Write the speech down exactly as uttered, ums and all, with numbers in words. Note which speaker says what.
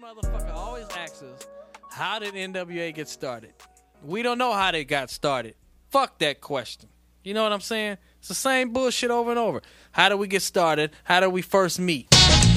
Speaker 1: motherfucker always asks us, how did N W A get started? We don't know how they got started. Fuck that question. You know what I'm saying? It's the same bullshit over and over. How did we get started? How did we first meet?